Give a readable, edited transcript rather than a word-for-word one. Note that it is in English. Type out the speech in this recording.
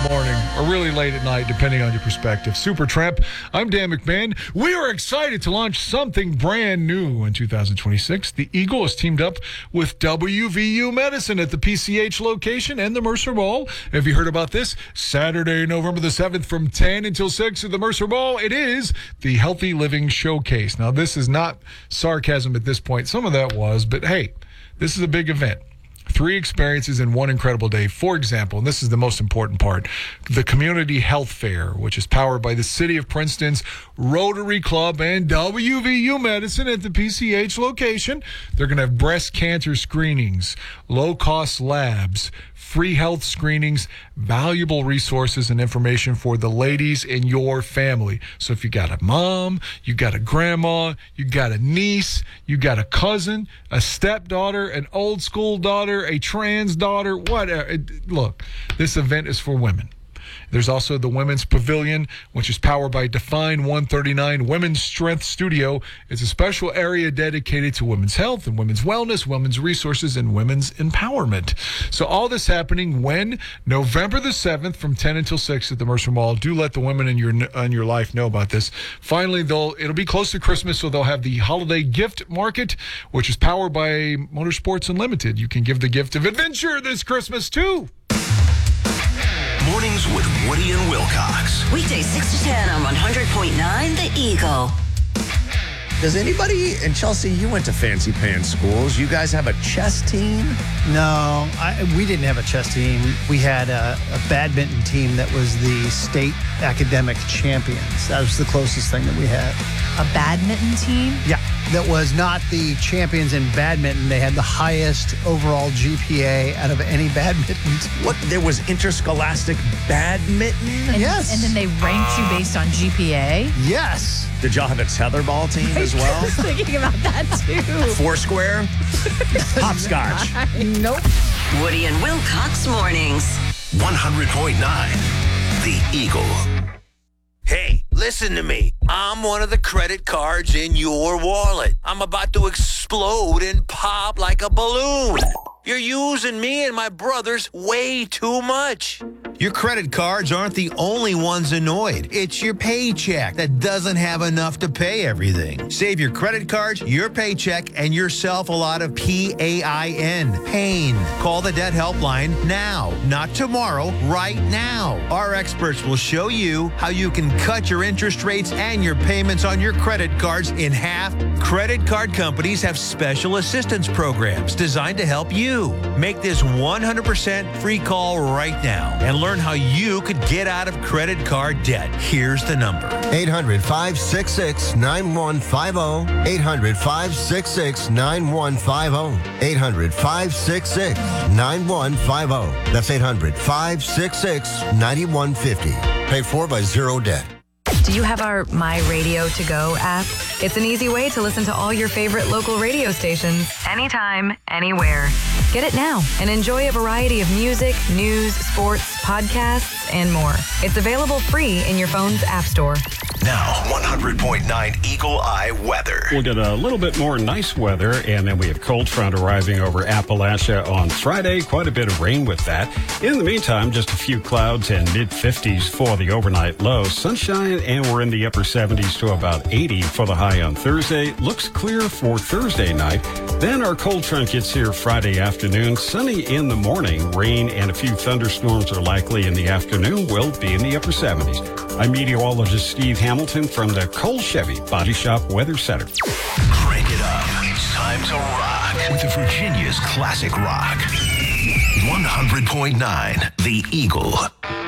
morning or really late at night, depending on your perspective. Supertramp, I'm Dan McMahon. We are excited to launch something brand new in 2026. The Eagle has teamed up with WVU Medicine at the PCH location and the Mercer Mall. Have you heard about this? Saturday, November the 7th from 10 until 6 at the Mercer Mall. It is the Healthy Living Showcase. Now, this is not sarcasm at this point. Some of that was, but hey, this is a big event. 3 experiences in one incredible day. For example, and this is the most important part, the Community Health Fair, which is powered by the City of Princeton's Rotary Club and WVU Medicine at the PCH location. They're going to have breast cancer screenings, low-cost labs, free health screenings, valuable resources and information for the ladies in your family. So if you got a mom, you got a grandma, you got a niece, you got a cousin, a stepdaughter, an old school daughter, a trans daughter, whatever. Look, this event is for women. There's also the Women's Pavilion, which is powered by Define 139 Women's Strength Studio. It's a special area dedicated to women's health and women's wellness, women's resources, and women's empowerment. So all this happening when? November the 7th from 10 until 6 at the Mercer Mall. Do let the women in your life know about this. Finally, it'll be close to Christmas, so they'll have the Holiday Gift Market, which is powered by Motorsports Unlimited. You can give the gift of adventure this Christmas, too. Mornings with Woody and Wilcox. Weekdays 6 to 10 on 100.9 The Eagle. Does anybody, and Chelsea, you went to fancy pants schools. You guys have a chess team? No, we didn't have a chess team. We had a badminton team that was the state academic champions. That was the closest thing that we had. A badminton team? Yeah, that was not the champions in badminton. They had the highest overall GPA out of any badminton team. What, there was interscholastic badminton? Yes. And then they ranked you based on GPA? Yes. Did y'all have a tetherball team as well? I was thinking about that too. Foursquare? Hopscotch? Nope. Woody and Wilcox mornings. 100.9 The Eagle. Hey, listen to me. I'm one of the credit cards in your wallet. I'm about to explode and pop like a balloon. You're using me and my brothers way too much. Your credit cards aren't the only ones annoyed. It's your paycheck that doesn't have enough to pay everything. Save your credit cards, your paycheck, and yourself a lot of PAIN. Pain. Call the debt helpline now, not tomorrow, right now. Our experts will show you how you can cut your interest rates and your payments on your credit cards in half. Credit card companies have special assistance programs designed to help you. Make this 100% free call right now and learn how you could get out of credit card debt. Here's the number. 800-566-9150. 800-566-9150. 800-566-9150. That's 800-566-9150. Paid for by Zero Debt. Do you have our My Radio To Go app? It's an easy way to listen to all your favorite local radio stations anytime, anywhere. Get it now and enjoy a variety of music, news, sports, podcasts, and more. It's available free in your phone's app store. Now, 100.9 Eagle Eye weather. We'll get a little bit more nice weather, and then we have cold front arriving over Appalachia on Friday. Quite a bit of rain with that. In the meantime, just a few clouds and mid-50s for the overnight low. Sunshine, and we're in the upper 70s to about 80 for the high on Thursday. Looks clear for Thursday night. Then our cold front gets here Friday afternoon. Sunny in the morning. Rain and a few thunderstorms are likely in the afternoon. Will be in the upper 70s. I'm meteorologist Steve Hamilton from the Cole Chevy Body Shop Weather Center. Crank it up. It's time to rock with the Virginia's classic rock. 100.9 The Eagle.